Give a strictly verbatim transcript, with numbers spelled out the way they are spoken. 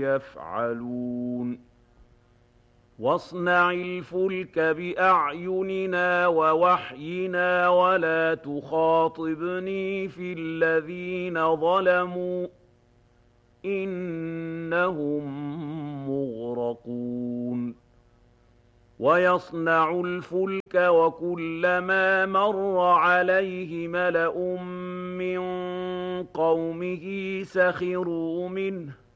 يفعلون واصنع الفلك بأعيننا ووحينا ولا تخاطبني في الذين ظلموا إنهم مغرقون ويصنع الفلك وكلما مر عليه ملأ من قومه سخروا منه